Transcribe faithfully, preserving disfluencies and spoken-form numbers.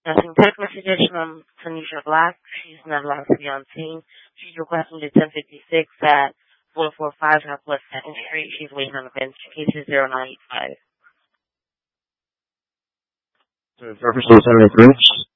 Nothing. Text messages from Tanisha Black. She's not allowed to be on scene. She's requesting the ten fifty-six at four forty-five Southwest second Street. She's waiting on the bench. Case is zero nine eight five. So, Jefferson seventy-three.